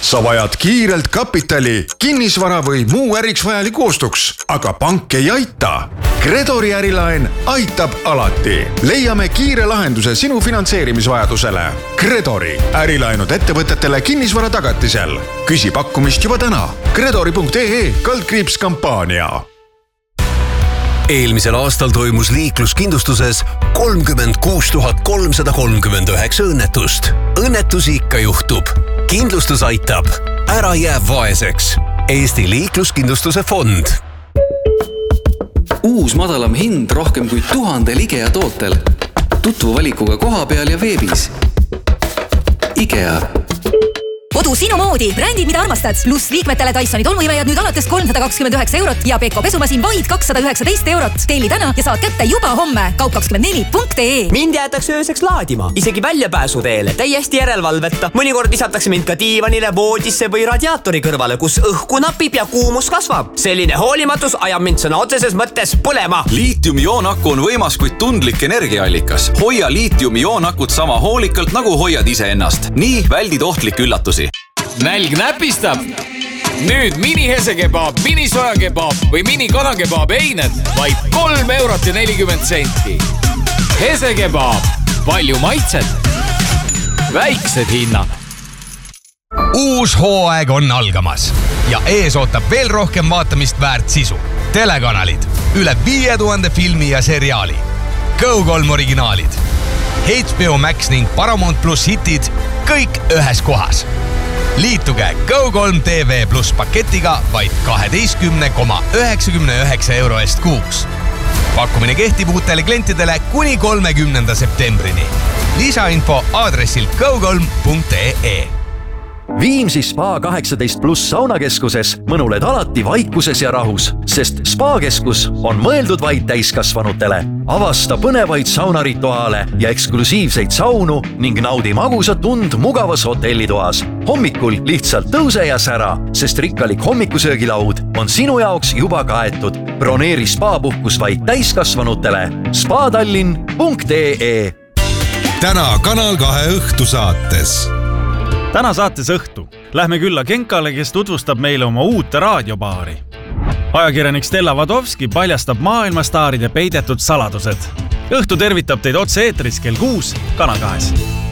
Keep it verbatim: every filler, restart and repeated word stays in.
sa vajad kiirelt kapitali, kinnisvara või muu äriks vajaliku ostuks, aga pank ei aita. Kredori ärilaen aitab alati. Leiame kiire lahenduse sinu finantseerimisvajadusele. Kredori ärilaenud ettevõtetele kinnisvara tagatisel. Küsi pakkumist juba täna. Kredori punkt ee kaldkriips kampaania. Eelmisel aastal toimus liikluskindlustuses kolmkümmend kuus tuhat kolmsada kolmkümmend üheksa õnnetust. Õnnetusi ikka juhtub. Kindlustus aitab. Ära jää vaeseks. Eesti liikluskindlustuse fond. Uus madalam hind rohkem kui tuhandel IKEA tootel. Tutvu valikuga koha peal ja veebis. IKEA. Kodu sinu moodi, brändid, mida armastad. Plus liikmetele Dysoni tolmuimejad nüüd alates kolmsada kakskümmend üheksa eurot ja Beko pesumasin vaid kakssada üheksateist eurot. Telli täna ja saad kätte juba homme. kaup kakskümmend neli punkt ee. Mind jäetakse ööseks laadima, isegi väljapääsu teele, täiesti järelevalveta. Mõnikord lisatakse mind ka diivanile, voodisse või radiaatori kõrvale, kus õhku napib ja kuumus kasvab. Selline hoolimatus ajab mind sõna otseses mõttes põlema. Liitium-ioonakku on võimas, kuid tundlik energiaallikas. Hoia liitium-ioonakut sama hoolikalt, nagu hoiad ise ennast. Nii väldid ohtlikke üllatusi. Nälg näpistab. Nüüd mini hesekebaab, mini sojakebaab või mini kanakebaab eined vaid kolm eurot ja nelikümmend senti. Hesekebaab. Palju maitset. Väiksed hinnad. Uus hooaeg on algamas ja ees ootab veel rohkem vaatamist väärt sisu. Telekanalid, üle viie tuhande filmi ja seriaali. Go kolm originaalid. H B O Max ning Paramount Plus hitid kõik ühes kohas. Liituge Go kolm T V plus paketiga vaid kaheteistkümne koma üheksakümne üheksa euro eest kuus. Pakkumine kehtib uutele klientidele kuni kolmekümnenda septembrini. Lisainfo aadressil go kolm punkt ee. Viimsi Spa kaheksateist pluss saunakeskuses mõnuled alati vaikuses ja rahus, sest Spa-keskus on mõeldud vaid täiskasvanutele. Avasta põnevaid saunarituaale ja eksklusiivseid saunu ning naudi magusat tund mugavas hotellitoas. Hommikul lihtsalt tõuse ja sära, sest rikkalik hommikusöögilaud on sinu jaoks juba kaetud. Broneeri Spa-puhkus vaid täiskasvanutele. spadallinn punkt ee. Täna Kanal kahe õhtusaates. Täna saates õhtu lähme külla Genkale, kes tutvustab meile oma uute raadiopaari. Ajakirjanik Stella Vadovski paljastab maailmastaaride peidetud saladused. Õhtu tervitab teid otse eetris kell kuus Kanal kahes.